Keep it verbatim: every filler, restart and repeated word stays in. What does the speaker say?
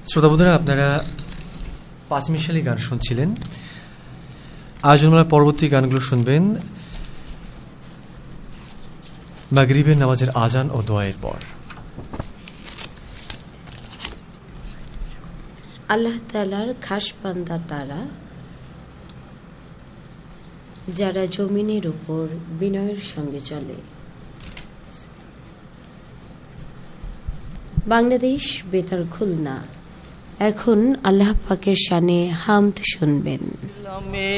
শ্রোতাবন্ধুরা, আপনারা পাঁচমিশালি গান শুনছিলেন। আজ আমরা পরবর্তী গানগুলো শুনবেন মাগরিবের নামাজের আজান ও দোয়ায়ের পর। আল্লাহ তাআলার খাস বান্দা তারা, যারা জমিনের উপর বিনয়ের সঙ্গে চলে। বাংলাদেশ বেতার খুলনা এখন আল্লাহ পাকের শানে হামদ শুনবেন।